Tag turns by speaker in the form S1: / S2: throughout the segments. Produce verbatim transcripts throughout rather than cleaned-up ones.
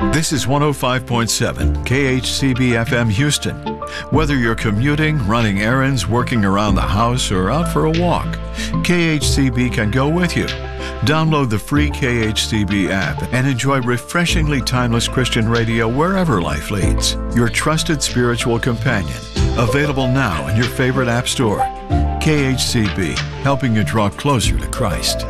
S1: This is one oh five point seven K H C B F M Houston. Whether you're commuting, running errands, working around the house, or out for a walk, K H C B can go with you. Download the free K H C B app and enjoy refreshingly timeless Christian radio wherever life leads. Your trusted spiritual companion. Available now in your favorite app store. K H C B, helping you draw closer to Christ.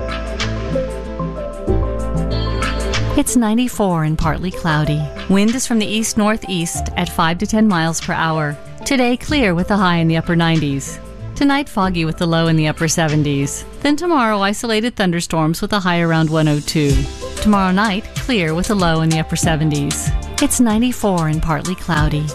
S2: It's ninety-four and partly cloudy. Wind is from the east-northeast at five to ten miles per hour. Today, clear with a high in the upper nineties. Tonight, foggy with the low in the upper seventies. Then tomorrow, isolated thunderstorms with a high around one oh two. Tomorrow night, clear with a low in the upper seventies. It's ninety-four and partly cloudy.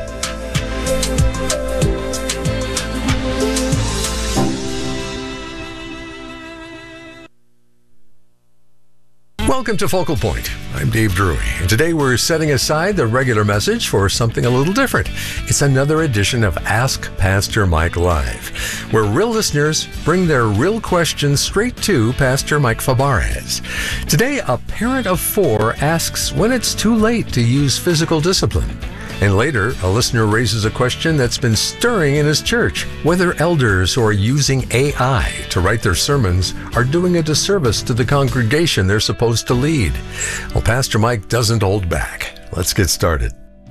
S3: Welcome to Focal Point. I'm Dave Drury, and today we're setting aside the regular message for something a little different. It's another edition of Ask Pastor Mike Live, where real listeners bring their real questions straight to Pastor Mike Fabarez. Today, a parent of four asks when it's too late to use physical discipline. And later, a listener raises a question that's been stirring in his church, whether elders who are using A I to write their sermons are doing a disservice to the congregation they're supposed to lead. Well, Pastor Mike doesn't hold back. Let's get started.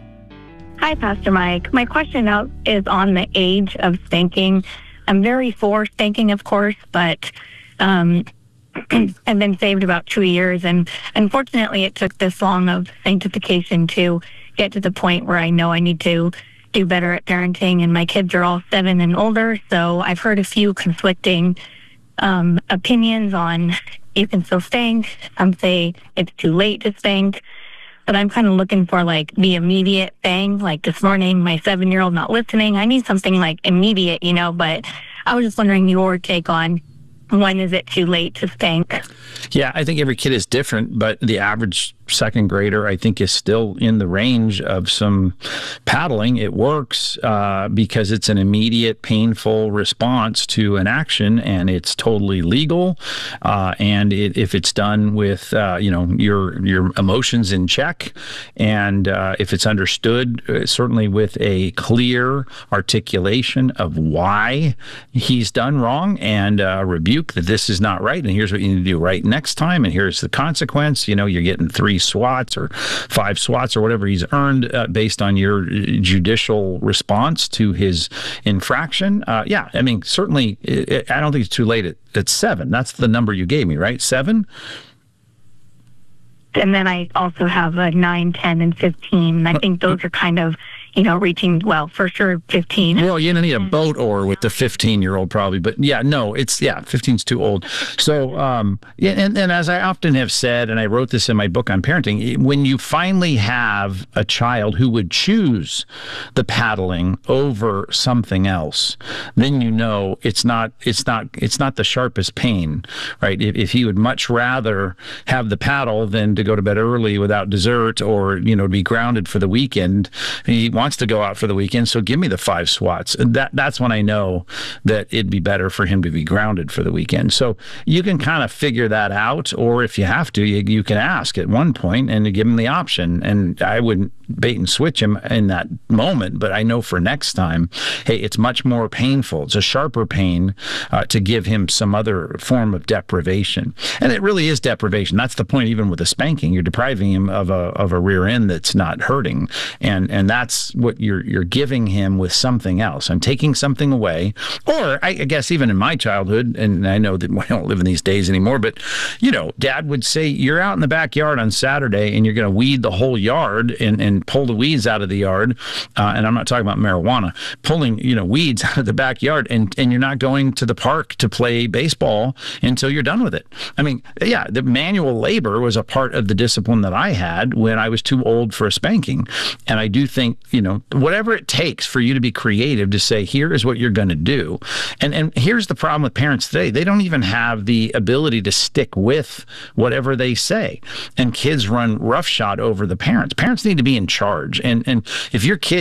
S4: Hi, Pastor Mike. My question out is on the age of spanking. I'm very for spanking, of course, but um, I've been saved about two years, and unfortunately it took this long of sanctification to get to the point where I know I need to do better at parenting, and my kids are all seven and older, so I've heard a few conflicting um, opinions on you can still spank. Some say it's too late to spank, but I'm kind of looking for like the immediate thing. Like this morning, my seven-year-old not listening. I need something like immediate, you know, but I was just wondering your take on when is it too late to spank?
S5: Yeah, I think every kid is different, but the average second grader, I think, is still in the range of some paddling. It works uh, because it's an immediate, painful response to an action, and it's totally legal. Uh, and it, if it's done with, uh, you know, your your emotions in check, and uh, if it's understood, uh, certainly with a clear articulation of why he's done wrong, and uh, rebuke that this is not right, and here's what you need to do right next time, and here's the consequence. You know, you're getting three swats or five swats or whatever he's earned uh, based on your judicial response to his infraction. Uh, yeah, I mean, certainly, it, I don't think it's too late at, at seven. That's the number you gave me, right? Seven?
S4: And then I also have a nine, ten, and fifteen. I think those are kind of, you know, reaching, well, for sure, fifteen.
S5: Well, you need a boat oar with the fifteen-year-old probably. But, yeah, no, it's, yeah, fifteen's too old. So, um, yeah, and, and as I often have said, and I wrote this in my book on parenting, when you finally have a child who would choose the paddling over something else, then you know it's not, it's not, it's not the sharpest pain, right? If, if he would much rather have the paddle than to go to bed early without dessert, or, you know, be grounded for the weekend, he wants to go out for the weekend, so give me the five swats. And that that's when I know that it'd be better for him to be grounded for the weekend. So you can kind of figure that out, or if you have to, you, you can ask at one point and give him the option. And I wouldn't bait and switch him in that moment, but I know for next time, hey, it's much more painful. It's a sharper pain uh, to give him some other form of deprivation. And it really is deprivation. That's the point. Even with a spanking, you're depriving him of a of a rear end that's not hurting. And and that's what you're you're giving him with something else. I'm taking something away. Or I, I guess even in my childhood, and I know that we don't live in these days anymore, but, you know, Dad would say, you're out in the backyard on Saturday and you're going to weed the whole yard and, and pull the weeds out of the yard. Uh, and I'm not talking about marijuana, pulling, you know, weeds out of the backyard, and, and you're not going to the park to play baseball until you're done with it. I mean, yeah, the manual labor was a part of the discipline that I had when I was too old for a spanking. And I do think, you know, whatever it takes for you to be creative to say, here is what you're going to do. And and here's the problem with parents today. They don't even have the ability to stick with whatever they say. And kids run roughshod over the parents. Parents need to be in charge. And and if your kids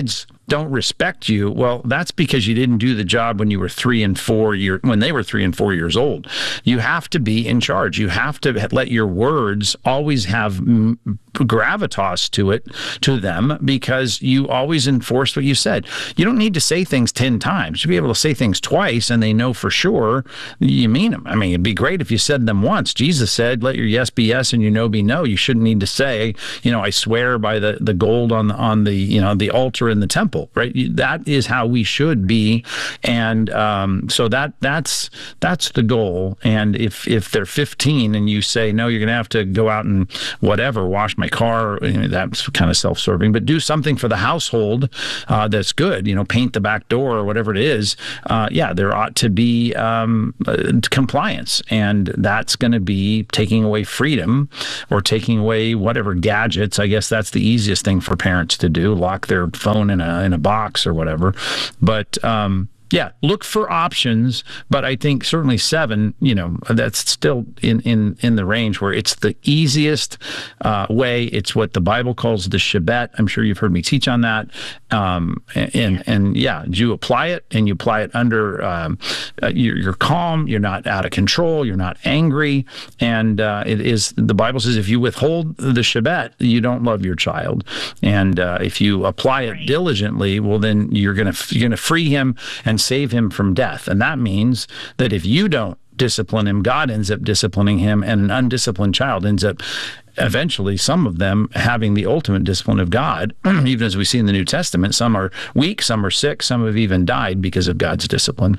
S5: don't respect you, well, that's because you didn't do the job when you were three and four year when they were three and four years old. You have to be in charge. You have to let your words always have gravitas to it, to them, because you always enforce what you said. You don't need to say things ten times. You be able to say things twice and they know for sure you mean them. I mean, it'd be great if you said them once. Jesus said, let your yes be yes and your no be no. You shouldn't need to say, you know, I swear by the, the gold on the, on the, you know, the altar in the temple. Right, that is how we should be, and um, so that that's that's the goal. And if if they're fifteen and you say no, you're going to have to go out and whatever, wash my car, you know, that's kind of self-serving. But do something for the household uh, that's good. You know, paint the back door or whatever it is. Uh, yeah, there ought to be um, uh, compliance, and that's going to be taking away freedom or taking away whatever gadgets. I guess that's the easiest thing for parents to do: lock their phone in a in a box or whatever. But um yeah, look for options, but I think certainly seven, you know, that's still in, in, in the range where it's the easiest uh, way. It's what the Bible calls the Shabbat. I'm sure you've heard me teach on that. Um, and, and, and yeah, you apply it and you apply it under, um, uh, you're, you're calm, you're not out of control, you're not angry. And uh, it is, the Bible says, if you withhold the Shabbat, you don't love your child. And uh, if you apply it diligently, well, then you're going to, you're going to free him and save him from death. And that means that if you don't discipline him, God ends up disciplining him, and an undisciplined child ends up eventually, some of them having the ultimate discipline of God. Even as we see in the New Testament, some are weak, some are sick, some have even died because of God's discipline.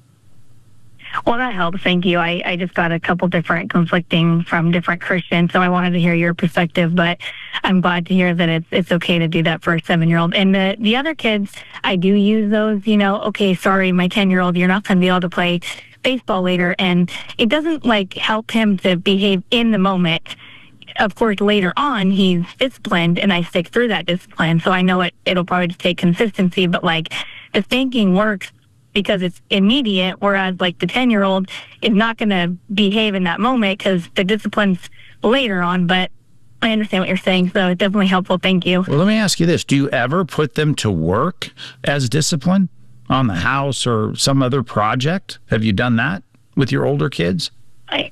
S4: Well, that helps. Thank you. I, I just got a couple different conflicting from different Christians, so I wanted to hear your perspective, but I'm glad to hear that it's it's okay to do that for a seven-year-old. And the, the other kids, I do use those, you know, okay, sorry, my ten-year-old, you're not going to be able to play baseball later, and it doesn't, like, help him to behave in the moment. Of course, later on, he's disciplined, and I stick through that discipline, so I know it, it'll probably take consistency, but, like, the thinking works because it's immediate, whereas like the ten-year-old is not going to behave in that moment because the discipline's later on. But I understand what you're saying, so it's definitely helpful. Thank you.
S5: Well, let me ask you this. Do you ever put them to work as discipline on the house or some other project? Have you done that with your older kids?
S4: I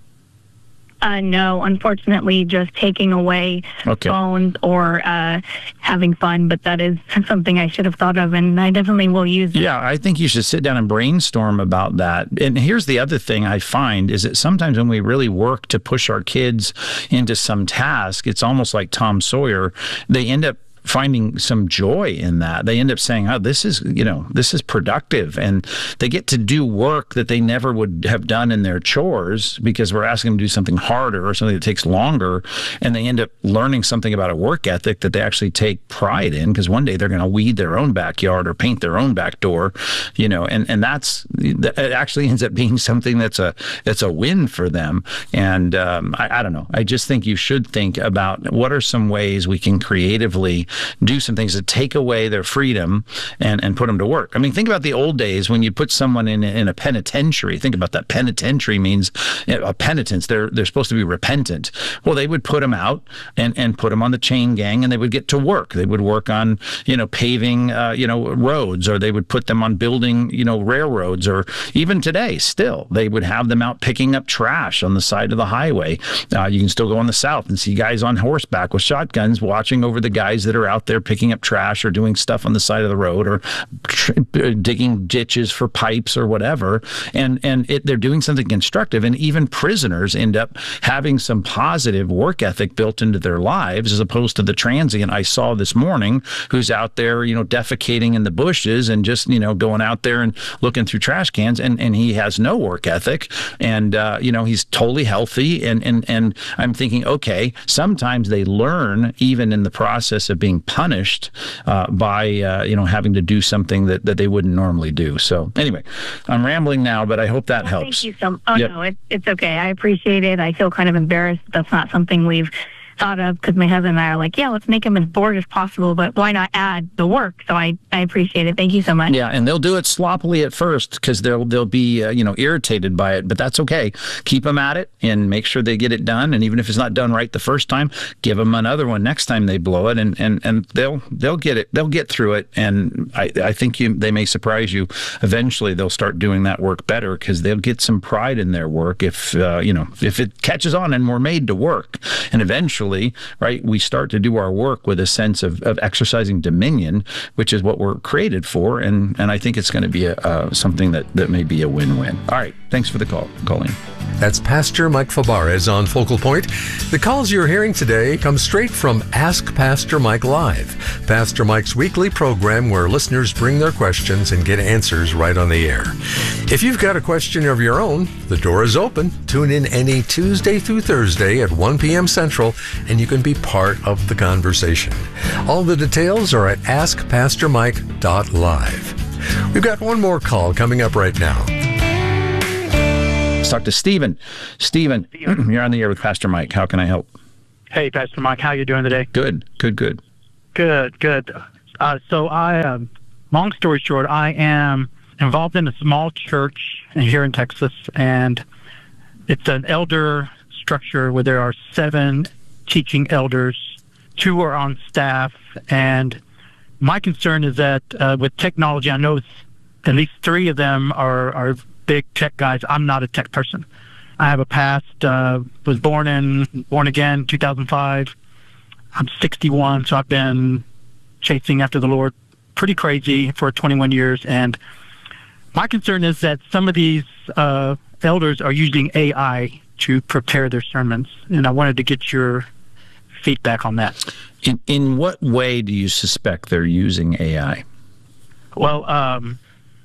S4: Uh, no, unfortunately, just taking away okay. phones or uh, having fun, but that is something I should have thought of, and I definitely will use it.
S5: Yeah, I think you should sit down and brainstorm about that. And here's the other thing I find is that sometimes when we really work to push our kids into some task, it's almost like Tom Sawyer. They end up finding some joy in that. They end up saying, oh, this is, you know, this is productive. And they get to do work that they never would have done in their chores because we're asking them to do something harder or something that takes longer. And they end up learning something about a work ethic that they actually take pride in, because one day they're going to weed their own backyard or paint their own back door, you know, and, and that's, it actually ends up being something that's a, that's a win for them. And um, I, I don't know. I just think you should think about what are some ways we can creatively do some things to take away their freedom and, and put them to work. I mean, think about the old days when you put someone in, in a penitentiary. Think about that. Penitentiary means you know, a penitence. They're they're supposed to be repentant. Well, they would put them out and, and put them on the chain gang, and they would get to work. They would work on, you know, paving, uh, you know, roads, or they would put them on building, you know, railroads, or even today, still, they would have them out picking up trash on the side of the highway. Uh, you can still go in the South and see guys on horseback with shotguns watching over the guys that are out there picking up trash or doing stuff on the side of the road or tr- digging ditches for pipes or whatever. And and it, they're doing something constructive. And even prisoners end up having some positive work ethic built into their lives, as opposed to the transient I saw this morning who's out there, you know, defecating in the bushes and just, you know, going out there and looking through trash cans. And, and he has no work ethic. And, uh, you know, he's totally healthy. And, and, and I'm thinking, okay, sometimes they learn even in the process of being punished uh, by, uh, you know, having to do something that, that they wouldn't normally do. So anyway, I'm rambling now, but I hope that
S4: well,
S5: helps.
S4: Thank you so much. Oh,
S5: yep.
S4: no, it, it's okay. I appreciate it. I feel kind of embarrassed. That's not something we've thought of, because my husband and I are like, yeah, let's make them as bored as possible, but why not add the work? So I, I appreciate it. Thank you so much.
S5: Yeah, and they'll do it sloppily at first because they'll they'll be uh, you know irritated by it, but that's okay. Keep them at it and make sure they get it done. And even if it's not done right the first time, give them another one next time they blow it, and and, and they'll they'll get it. They'll get through it, and I I think you they may surprise you. Eventually, they'll start doing that work better because they'll get some pride in their work if uh, you know if it catches on and we're made to work. And eventually, right, we start to do our work with a sense of, of exercising dominion, which is what we're created for. And, and I think it's going to be a, uh, something that, that may be a win-win. All right. Thanks for the call, Colleen.
S3: That's Pastor Mike Fabarez on Focal Point. The calls you're hearing today come straight from Ask Pastor Mike Live, Pastor Mike's weekly program where listeners bring their questions and get answers right on the air. If you've got a question of your own, the door is open. Tune in any Tuesday through Thursday at one p.m. Central, and you can be part of the conversation. All the details are at ask pastor mike dot live. We've got one more call coming up right now.
S5: Let's talk to Stephen. Stephen, you're on the air with Pastor Mike. How can I help?
S6: Hey, Pastor Mike. How you doing today?
S5: Good, good, good.
S6: Good, good. Uh, so I, um, long story short, I am involved in a small church here in Texas, and it's an elder structure where there are seven teaching elders. Two are on staff, and my concern is that uh, with technology, I know at least three of them are, are big tech guys. I'm not a tech person. I have a past, uh, was born in, born again, two thousand five. I'm sixty-one, so I've been chasing after the Lord pretty crazy for twenty-one years. And my concern is that some of these uh, elders are using A I to prepare their sermons. And I wanted to get your feedback on that.
S5: In, in what way do you suspect they're using A I?
S6: Well, um,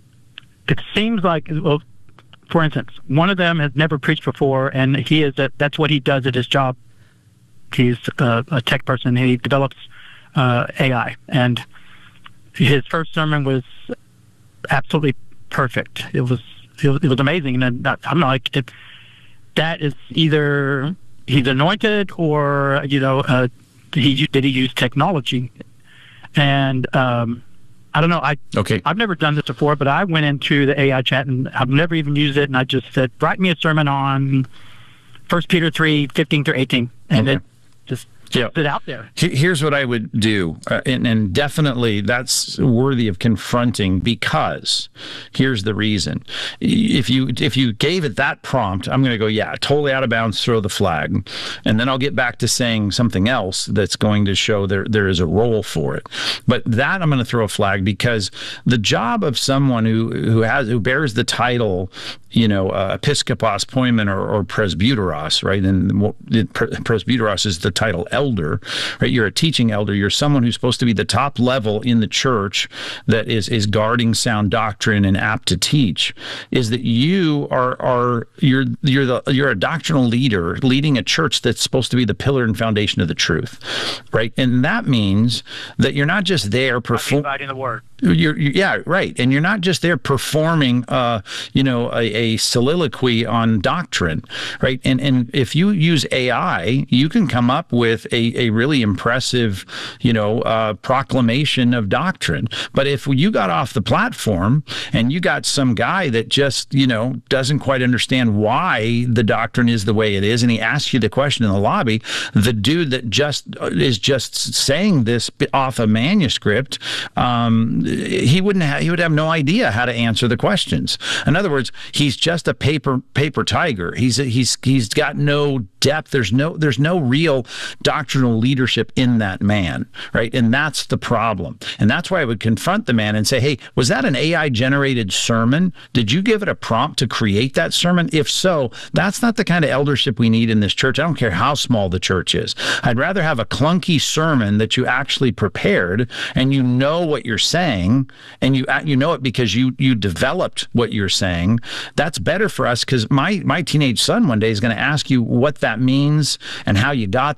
S6: it seems like, well, for instance, one of them has never preached before, and he is a, that's what he does at his job. He's a, a tech person. He develops uh, A I, and his first sermon was absolutely perfect. It was it was, it was amazing, and I'm like, it, that is either he's anointed or you know uh, he did he use technology, and um, I don't know. I
S5: okay.
S6: I've never done this before, but I went into the A I chat and I've never even used it, and I just said, write me a sermon on First Peter three fifteen through eighteen, and
S5: okay.
S6: it just
S5: Yeah.
S6: sit out there.
S5: Here's what I would do, uh, and, and definitely that's worthy of confronting, because here's the reason. If you if you gave it that prompt, I'm going to go, yeah, totally out of bounds, throw the flag, and then I'll get back to saying something else that's going to show there there is a role for it. But that I'm going to throw a flag, because the job of someone who who has who bears the title, you know, uh, episkopos, poimen, or, or presbyteros, right? And presbyteros is the title elder, right? You're a teaching elder. You're someone who's supposed to be the top level in the church that is is guarding sound doctrine and apt to teach. Is that you are are you're you're the you're a doctrinal leader leading a church that's supposed to be the pillar and foundation of the truth, right? And that means that you're not just there performing
S6: the word.
S5: You're, you're, yeah, right. And you're not just there performing, uh, you know, a, a soliloquy on doctrine, right? And and if you use A I, you can come up with a, a really impressive, you know, uh, proclamation of doctrine. But if you got off the platform and you got some guy that just, you know, doesn't quite understand why the doctrine is the way it is, and he asks you the question in the lobby, the dude that just is just saying this off a manuscript, um, he wouldn't have, he would have no idea how to answer the questions. In other words, he's just a paper paper tiger. He's a, he's he's got no depth. There's no there's no real doctrinal leadership in that man, right? And that's the problem. And that's why I would confront the man and say, hey, was that an A I generated sermon? Did you give it a prompt to create that sermon? If so, that's not the kind of eldership we need in this church. I don't care how small the church is. I'd rather have a clunky sermon that you actually prepared and you know what you're saying, and you you know it because you you developed what you're saying. That's better for us, because my my teenage son one day is going to ask you what that means and how you got there,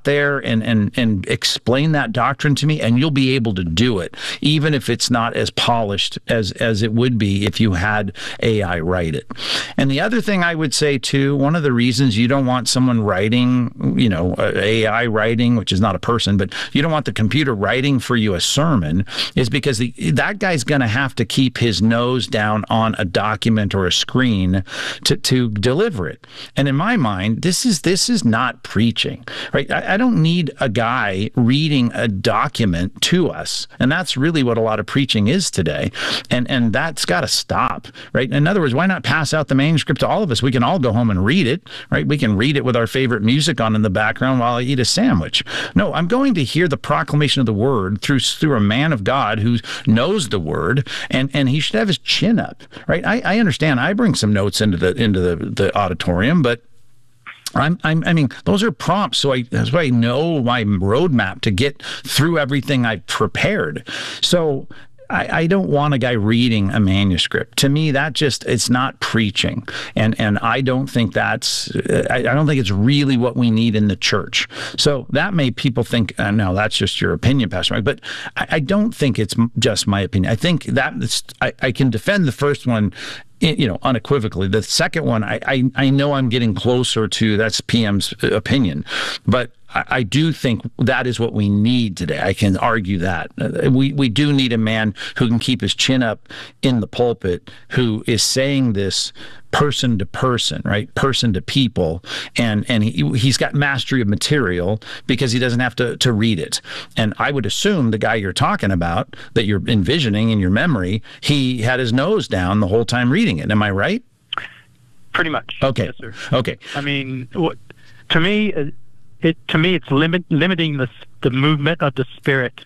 S5: and and and explain that doctrine to me, and you'll be able to do it, even if it's not as polished as as it would be if you had A I write it. And the other thing I would say too, one of the reasons you don't want someone writing, you know, A I writing, which is not a person, but you don't want the computer writing for you a sermon, is because the, that guy's going to have to keep his nose down on a document or a screen to to deliver it. And in my mind, this is this is not preaching, right? I, I don't need a guy reading a document to us, and that's really what a lot of preaching is today. And and that's got to stop, right? In other words, why not pass out the manuscript to all of us? We can all go home and read it, right? We can read it with our favorite music on in the background while I eat a sandwich. No, I'm going to hear the proclamation of the word through through a man of God who knows the word, and and he should have his chin up, right? I, I understand. I bring some notes into the into the, the auditorium, but I'm, I'm, I mean, those are prompts, so I, that's why I know my roadmap to get through everything I've prepared. So I, I don't want a guy reading a manuscript. To me, that just, it's not preaching. And and I don't think that's, I, I don't think it's really what we need in the church. So that made people think, uh, no, that's just your opinion, Pastor Mike. But I, I don't think it's just my opinion. I think that I, I can defend the first one, you know, unequivocally. The second one, I, I, I know I'm getting closer to, that's P M's opinion, but I, I do think that is what we need today. I can argue that. We, we do need a man who can keep his chin up in the pulpit, who is saying this person to person, right? Person to people. And and he, he's got mastery of material because he doesn't have to, to read it. And I would assume the guy you're talking about, that you're envisioning in your memory, he had his nose down the whole time reading it. Am I right?
S6: Pretty much.
S5: Okay.
S6: Yes, sir.
S5: Okay.
S6: I mean, what, to me, it to me, it's limit, limiting the the movement of the Spirit.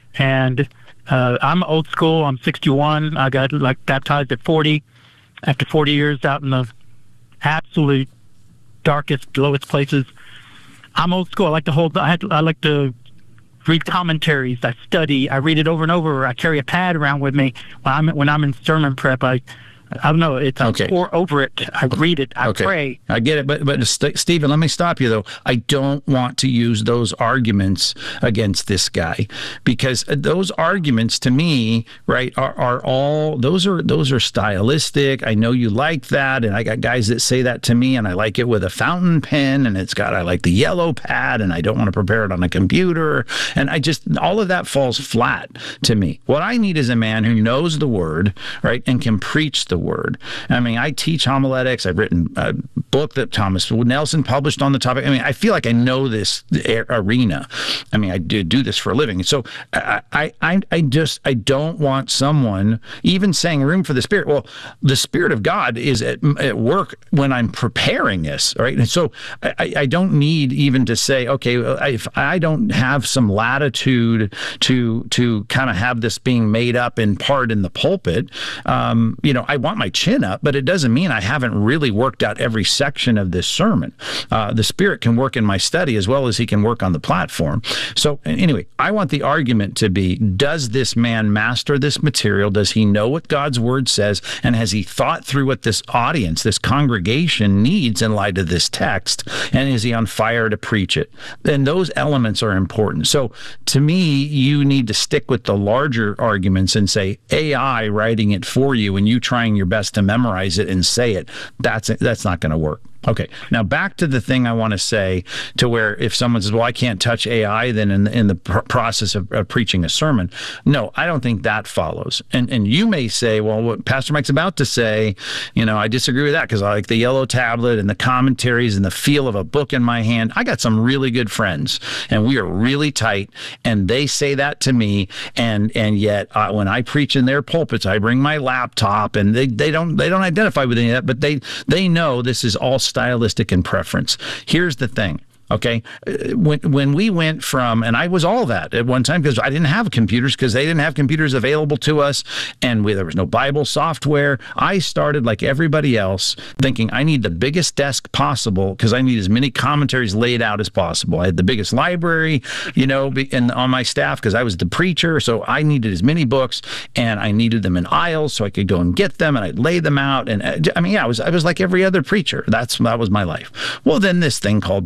S6: And uh, I'm old school. I'm sixty-one. I got like baptized at forty. After forty years out in the absolute darkest, lowest places, I'm old school. I like to hold. I, had, I like to read commentaries. I study. I read it over and over. I carry a pad around with me when I'm when I'm in sermon prep. I I don't know. It's
S5: okay.
S6: I pour over it. I read it. I
S5: okay.
S6: pray.
S5: I get it. But, but St- Stephen, let me stop you, though. I don't want to use those arguments against this guy, because those arguments to me, right, are, are all, those are, those are stylistic. I know you like that. And I got guys that say that to me, and I like it with a fountain pen, and it's got, I like the yellow pad, and I don't want to prepare it on a computer. And I just, all of that falls flat to me. What I need is a man who knows the word, right, and can preach the word. I mean, I teach homiletics. I've written a book that Thomas Nelson published on the topic. I mean, I feel like I know this arena. I mean, I do do this for a living. So I, I, I just, I don't want someone even saying room for the Spirit. Well, the Spirit of God is at, at work when I'm preparing this, right? And so I, I don't need even to say, okay, if I don't have some latitude to to kind of have this being made up in part in the pulpit, um, you know, I want my chin up, but it doesn't mean I haven't really worked out every section of this sermon. Uh, the Spirit can work in my study as well as he can work on the platform. So anyway, I want the argument to be, does this man master this material? Does he know what God's word says? And has he thought through what this audience, this congregation needs in light of this text? And is he on fire to preach it? And those elements are important. So to me, you need to stick with the larger arguments and say A I writing it for you and you trying your best to memorize it and say it. That's that's not going to work. Okay, now back to the thing I want to say, to where if someone says, well, I can't touch A I then in the, in the pr- process of, of preaching a sermon. No, I don't think that follows. And and you may say, well, what Pastor Mike's about to say, you know, I disagree with that because I like the yellow tablet and the commentaries and the feel of a book in my hand. I got some really good friends and we are really tight, and they say that to me. And and yet uh, when I preach in their pulpits, I bring my laptop, and they, they don't they don't identify with any of that, but they they know this is all stylistic and preference. Here's the thing. Okay, when when we went from, and I was all that at one time because I didn't have computers, because they didn't have computers available to us, and we, there was no Bible software. I started like everybody else thinking I need the biggest desk possible because I need as many commentaries laid out as possible. I had the biggest library, you know, and on my staff because I was the preacher, so I needed as many books, and I needed them in aisles so I could go and get them, and I'd lay them out. And I mean, yeah, I was I was like every other preacher. That's that was my life. Well, then this thing called Bible software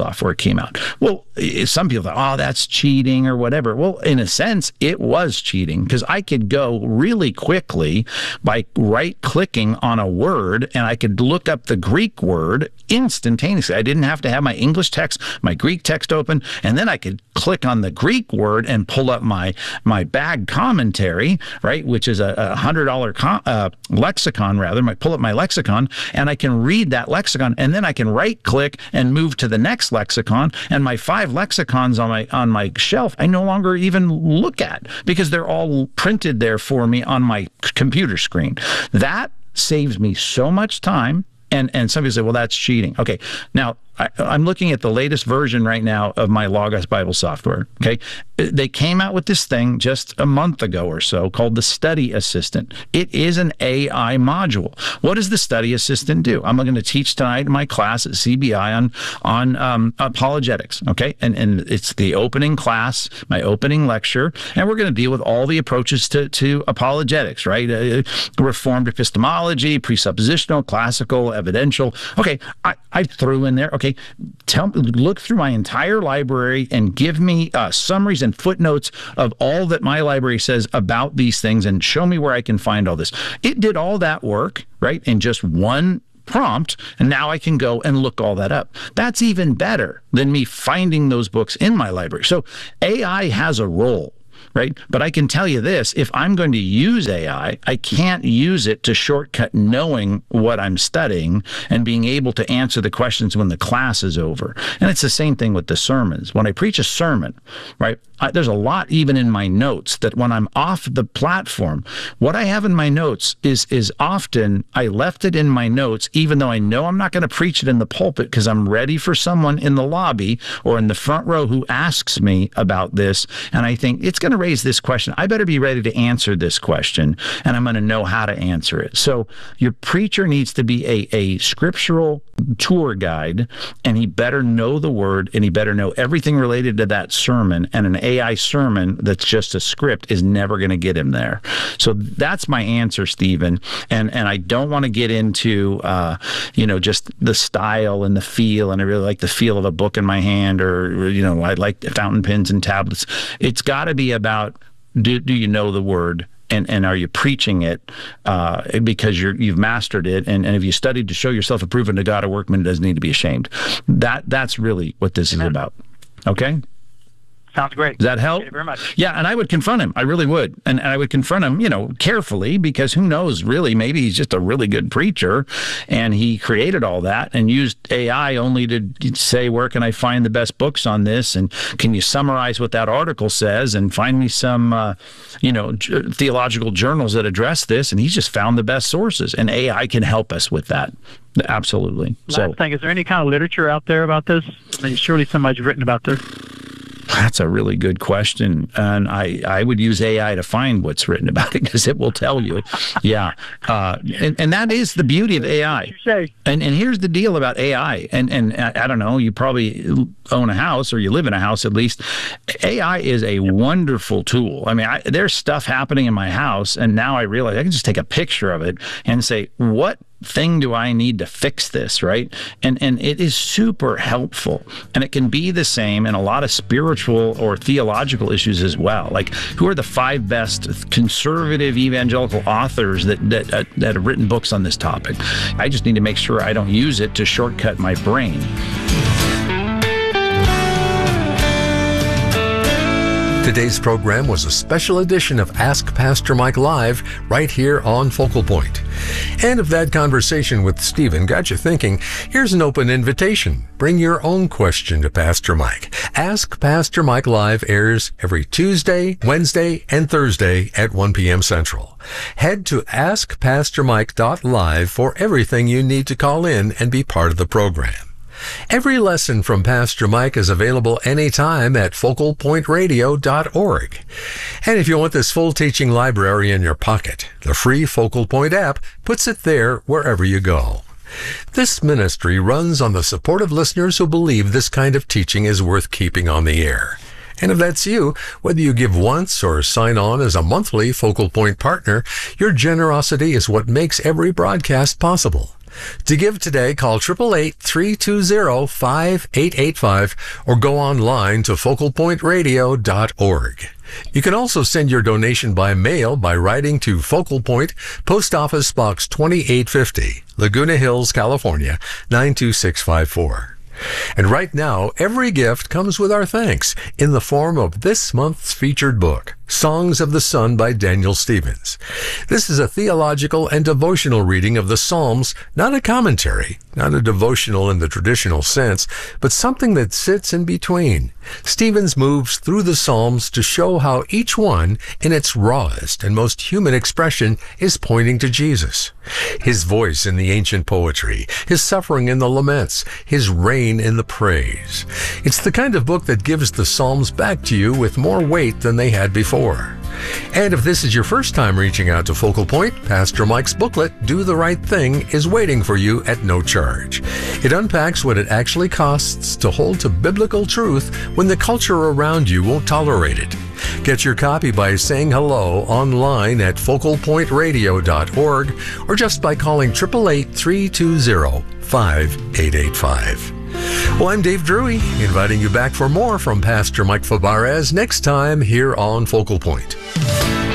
S5: software came out. Well, some people thought, oh, that's cheating or whatever. Well, in a sense, it was cheating because I could go really quickly by right-clicking on a word, and I could look up the Greek word instantaneously. I didn't have to have my English text, my Greek text open, and then I could click on the Greek word and pull up my my bag commentary, right, which is a, a one hundred dollars com- uh, lexicon, rather. I pull up my lexicon, and I can read that lexicon, and then I can right-click and move to the next lexicon, and my five lexicons on my on my shelf, I no longer even look at because they're all printed there for me on my computer screen. That saves me so much time. And and some people say, well, that's cheating. Okay, now I, I'm looking at the latest version right now of my Logos Bible software. Okay, they came out with this thing just a month ago or so called the Study Assistant. It is an A I module. What does the Study Assistant do? I'm going to teach tonight in my class at C B I on on um, apologetics. Okay, and and it's the opening class, my opening lecture, and we're going to deal with all the approaches to to apologetics, right? Uh, Reformed epistemology, presuppositional, classical, evidential. Okay, I, I threw in there. Okay, tell look through my entire library and give me uh, summaries and footnotes of all that my library says about these things and show me where I can find all this. It did all that work, right, in just one prompt, and now I can go and look all that up. That's even better than me finding those books in my library. So A I has a role. Right? But I can tell you this, if I'm going to use A I, I can't use it to shortcut knowing what I'm studying and being able to answer the questions when the class is over. And it's the same thing with the sermons. When I preach a sermon, right, I, there's a lot even in my notes that when I'm off the platform, what I have in my notes is is often I left it in my notes, even though I know I'm not going to preach it in the pulpit because I'm ready for someone in the lobby or in the front row who asks me about this. And I think it's going to raise this question. I better be ready to answer this question, and I'm going to know how to answer it. So your preacher needs to be a, a scriptural tour guide, and he better know the word, and he better know everything related to that sermon, and an A I sermon that's just a script is never going to get him there. So that's my answer, Stephen. And and I don't want to get into, uh, you know, just the style and the feel, and I really like the feel of a book in my hand, or, you know, I like fountain pens and tablets. It's got to be about, do, do you know the word? And and are you preaching it uh, because you're you've mastered it? And, and if you studied to show yourself approved unto God, a workman doesn't need to be ashamed. That that's really what this Amen. Is about. Okay.
S6: Sounds great.
S5: Does that help?
S6: Thank you very much.
S5: Yeah, and I would confront him. I really would. And, and I would confront him, you know, carefully, because who knows, really, maybe he's just a really good preacher, and he created all that and used A I only to say, where can I find the best books on this? And can you summarize what that article says and find me some, uh, you know, j- theological journals that address this? And he's just found the best sources, and A I can help us with that. Absolutely.
S6: Last
S5: so,
S6: thing, is there any kind of literature out there about this? I mean, surely somebody's written about this.
S5: That's a really good question, and I, I would use A I to find what's written about it, because it will tell you. Yeah, uh, and, and that is the beauty of A I. And and here's the deal about A I, and, and I don't know, you probably own a house, or you live in a house at least. A I is a wonderful tool. I mean, I, there's stuff happening in my house, and now I realize I can just take a picture of it and say, what thing do I need to fix this, right? And and it is super helpful. And it can be the same in a lot of spiritual or theological issues as well. Like, who are the five best conservative evangelical authors that that, uh, that have written books on this topic? I just need to make sure I don't use it to shortcut my brain.
S3: Today's program was a special edition of Ask Pastor Mike Live, right here on Focal Point. And if that conversation with Stephen got you thinking, here's an open invitation. Bring your own question to Pastor Mike. Ask Pastor Mike Live airs every Tuesday, Wednesday, and Thursday at one p.m. Central. Head to ask pastor mike dot live for everything you need to call in and be part of the program. Every lesson from Pastor Mike is available anytime at focal point radio dot org. And if you want this full teaching library in your pocket, the free Focal Point app puts it there wherever you go. This ministry runs on the support of listeners who believe this kind of teaching is worth keeping on the air. And if that's you, whether you give once or sign on as a monthly Focal Point partner, your generosity is what makes every broadcast possible. To give today, call eight eight eight, three two zero, five eight eight five or go online to focal point radio dot org. You can also send your donation by mail by writing to Focal Point, Post Office Box twenty-eight fifty, Laguna Hills, California, nine two six five four. And right now, every gift comes with our thanks in the form of this month's featured book, Songs of the Sun by Daniel Stevens. This is a theological and devotional reading of the Psalms, not a commentary, not a devotional in the traditional sense, but something that sits in between. Stevens moves through the Psalms to show how each one, in its rawest and most human expression, is pointing to Jesus. His voice in the ancient poetry, his suffering in the laments, his reign in the praise. It's the kind of book that gives the Psalms back to you with more weight than they had before. And if this is your first time reaching out to Focal Point, Pastor Mike's booklet, Do the Right Thing, is waiting for you at no charge. It unpacks what it actually costs to hold to biblical truth when the culture around you won't tolerate it. Get your copy by saying hello online at focal point radio dot org or just by calling eight eight eight, three two zero, five eight eight five. Well, I'm Dave Drury, inviting you back for more from Pastor Mike Fabarez next time here on Focal Point.